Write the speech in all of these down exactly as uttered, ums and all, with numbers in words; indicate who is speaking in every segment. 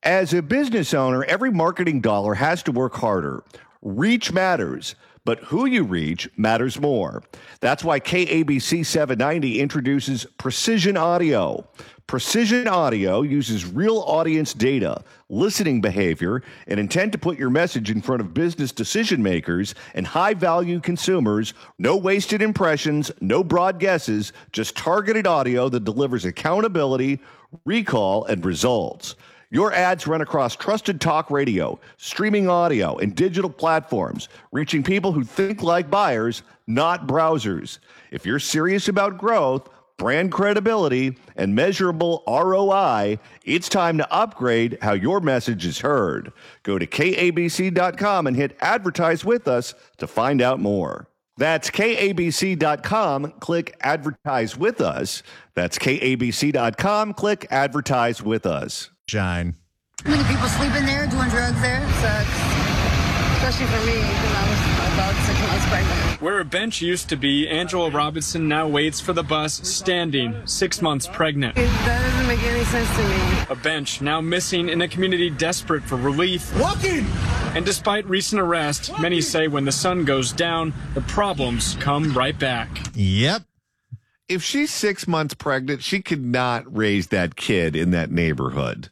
Speaker 1: As a business owner, every marketing dollar has to work harder. Reach matters, but who you reach matters more. That's why K A B C seven ninety introduces Precision Audio. Precision Audio uses real audience data, listening behavior, and intent to put your message in front of business decision makers and high-value consumers. No wasted impressions, no broad guesses, just targeted audio that delivers accountability, recall, and results. Your ads run across trusted talk radio, streaming audio, and digital platforms, reaching people who think like buyers, not browsers. If you're serious about growth, brand credibility, and measurable R O I, it's time to upgrade how your message is heard. Go to K A B C dot com and hit Advertise with Us to find out more. That's K A B C dot com. Click Advertise with Us. That's K A B C dot com. Click Advertise with Us.
Speaker 2: Shine.
Speaker 3: Many people sleeping there, doing drugs there. Sucks. Especially for me, because I was about six months pregnant.
Speaker 4: Where a bench used to be, Angela Robinson now waits for the bus standing, six months pregnant.
Speaker 3: It, that doesn't make any sense to me.
Speaker 4: A bench now missing in a community desperate for relief.
Speaker 5: Walking!
Speaker 4: And despite recent arrest, Walking. Many say when the sun goes down, the problems come right back.
Speaker 2: Yep.
Speaker 1: If she's six months pregnant, she could not raise that kid in that neighborhood.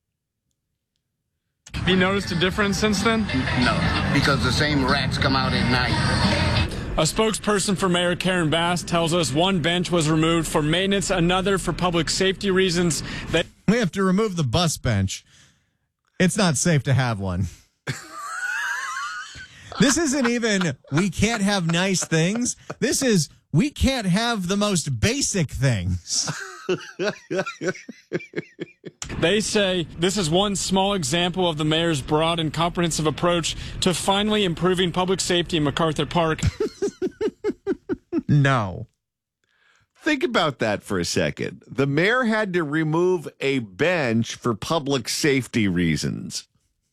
Speaker 4: Have you noticed a difference since then?
Speaker 5: No, because the same rats come out at night.
Speaker 4: A spokesperson for Mayor Karen Bass tells us one bench was removed for maintenance, another for public safety reasons. They-
Speaker 2: we have to remove the bus bench. It's not safe to have one. This isn't even, we can't have nice things. This is, we can't have the most basic things.
Speaker 4: They say this is one small example of the mayor's broad and comprehensive approach to finally improving public safety in MacArthur Park.
Speaker 2: No.
Speaker 1: Think about that for a second. The mayor had to remove a bench for public safety reasons.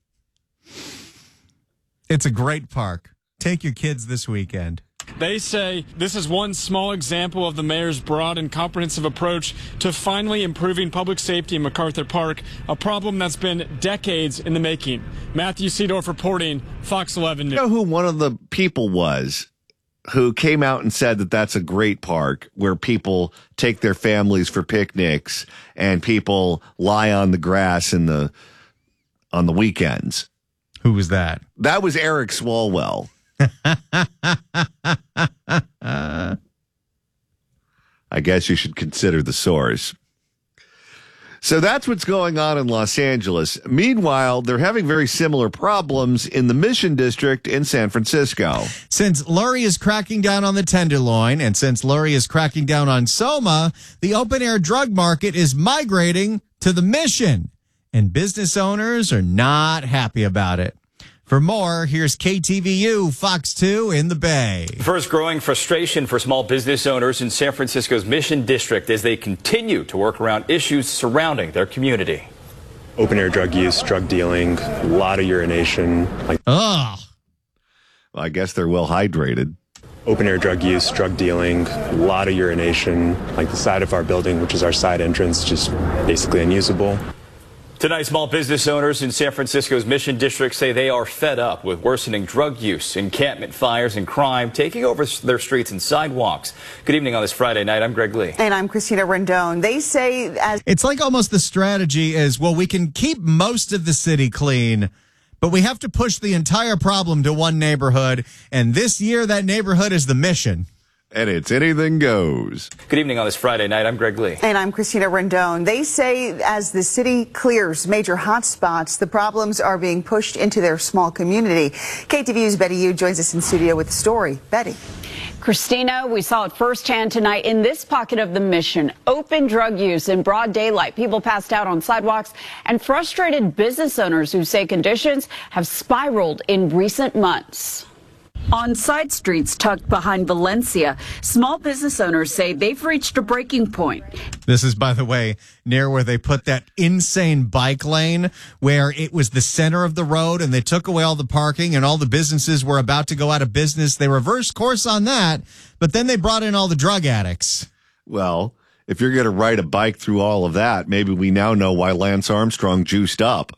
Speaker 2: It's a great park. Take your kids this weekend.
Speaker 4: They say this is one small example of the mayor's broad and comprehensive approach to finally improving public safety in MacArthur Park, a problem that's been decades in the making. Matthew Seedorf reporting, Fox eleven News.
Speaker 1: You know who one of the people was who came out and said that that's a great park where people take their families for picnics and people lie on the grass in the on the weekends?
Speaker 2: Who was that?
Speaker 1: That was Eric Swalwell. I guess you should consider the source. So that's what's going on in Los Angeles. Meanwhile, they're having very similar problems in the Mission District in San Francisco.
Speaker 2: Since Lurie is cracking down on the Tenderloin, and since Lurie is cracking down on Soma, the open-air drug market is migrating to the Mission, and business owners are not happy about it. For more, here's K T V U Fox two in the Bay.
Speaker 6: First growing frustration for small business owners in San Francisco's Mission District as they continue to work around issues surrounding their community.
Speaker 7: Open-air drug use, drug dealing, a lot of urination. Like,
Speaker 2: Ugh.
Speaker 1: Well, I guess they're well hydrated.
Speaker 7: Open-air drug use, drug dealing, a lot of urination. Like the side of our building, which is our side entrance, just basically unusable.
Speaker 6: Tonight, small business owners in San Francisco's Mission District say they are fed up with worsening drug use, encampment fires, and crime taking over their streets and sidewalks. Good evening on this Friday night. I'm Greg Lee.
Speaker 3: And I'm Christina Rendon. They say as
Speaker 2: It's like almost the strategy is, well, we can keep most of the city clean, but we have to push the entire problem to one neighborhood. And this year, that neighborhood is the Mission.
Speaker 1: And it's anything goes.
Speaker 6: Good evening on this Friday night. I'm Greg Lee.
Speaker 3: And I'm Christina Rendon. They say as the city clears major hotspots, the problems are being pushed into their small community. K T V U's Betty Yu joins us in studio with the story. Betty.
Speaker 8: Christina, we saw it firsthand tonight in this pocket of the Mission. Open drug use in broad daylight. People passed out on sidewalks and frustrated business owners who say conditions have spiraled in recent months. On side streets tucked behind Valencia, small business owners say they've reached a breaking point.
Speaker 2: This is, by the way, near where they put that insane bike lane where it was the center of the road and they took away all the parking and all the businesses were about to go out of business. They reversed course on that, but then they brought in all the drug addicts.
Speaker 1: Well, if you're going to ride a bike through all of that, maybe we now know why Lance Armstrong juiced up.